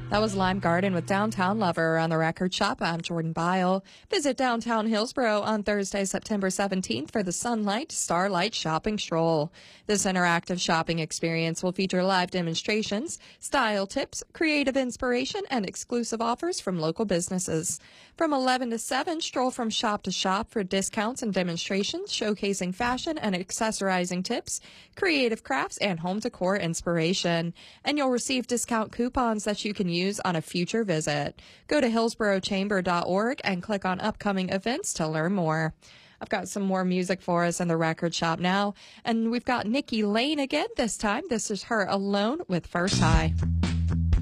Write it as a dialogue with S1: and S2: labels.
S1: That was Lime Garden with Downtown Lover on the Record Shop. I'm Jordan Byle. Visit downtown Hillsborough on Thursday, September 17th for the Sunlight Starlight Shopping Stroll. This interactive shopping experience will feature live demonstrations, style tips, creative inspiration, and exclusive offers from local businesses. From 11 to 7, stroll from shop to shop for discounts and demonstrations showcasing fashion and accessorizing tips, creative crafts, and home decor inspiration. And you'll receive discount coupons that you can use on a future visit. Go to hillsboroughchamber.org and click on upcoming events to learn more. I've got some more music for us in the record shop now, and we've got Nikki Lane again this time. This is her Alone with First High.